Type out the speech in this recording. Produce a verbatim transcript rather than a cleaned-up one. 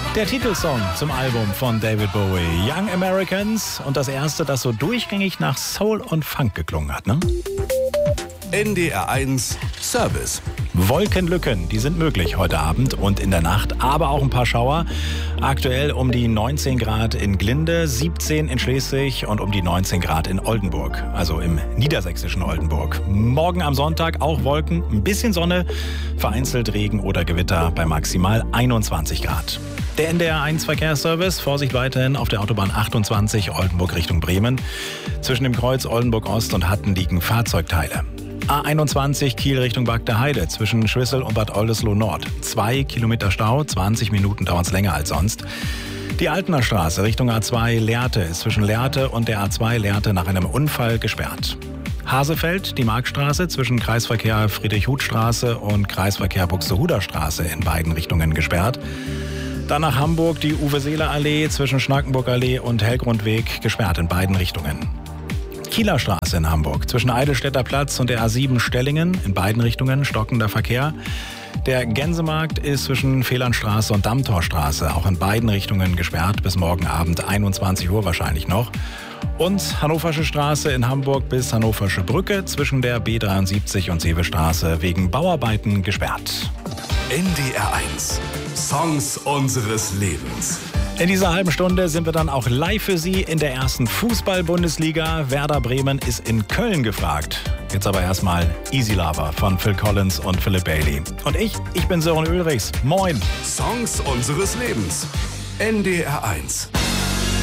Der Titelsong zum Album von David Bowie, Young Americans, und das erste, das so durchgängig nach Soul und Funk geklungen hat, ne? N D R eins Service. Wolkenlücken, die sind möglich heute Abend und in der Nacht, aber auch ein paar Schauer. Aktuell um die neunzehn Grad in Glinde, siebzehn in Schleswig und um die neunzehn Grad in Oldenburg, also im niedersächsischen Oldenburg. Morgen am Sonntag auch Wolken, ein bisschen Sonne, vereinzelt Regen oder Gewitter bei maximal einundzwanzig Grad. Der N D R eins Verkehrsservice, Vorsicht weiterhin auf der Autobahn achtundzwanzig Oldenburg Richtung Bremen. Zwischen dem Kreuz Oldenburg Ost und Hatten liegen Fahrzeugteile. A einundzwanzig Kiel Richtung Bagdeheide zwischen Schwissel und Bad Oldesloe Nord. Zwei Kilometer Stau, zwanzig Minuten dauert es länger als sonst. Die Altener Straße Richtung A zwei Lehrte ist zwischen Lehrte und der A zwei Lehrte nach einem Unfall gesperrt. Hasefeld, die Marktstraße zwischen Kreisverkehr Friedrich-Huth-Straße und Kreisverkehr Buxtehuder-Straße in beiden Richtungen gesperrt. Dann nach Hamburg die Uwe-Seeler-Allee zwischen Schnackenburg-Allee und Hellgrundweg gesperrt in beiden Richtungen. Kieler Straße in Hamburg zwischen Eidelstädter Platz und der A sieben Stellingen in beiden Richtungen stockender Verkehr. Der Gänsemarkt ist zwischen Fehlernstraße und Dammtorstraße auch in beiden Richtungen gesperrt bis morgen Abend einundzwanzig Uhr wahrscheinlich noch. Und Hannoversche Straße in Hamburg bis Hannoversche Brücke zwischen der B dreiundsiebzig und Seevestraße wegen Bauarbeiten gesperrt. N D R eins Songs unseres Lebens. In dieser halben Stunde sind wir dann auch live für Sie in der ersten Fußball-Bundesliga. Werder Bremen ist in Köln gefragt. Jetzt aber erstmal Easy Lover von Phil Collins und Philip Bailey. Und ich, ich bin Sören Ulrichs. Moin. Songs unseres Lebens. N D R eins.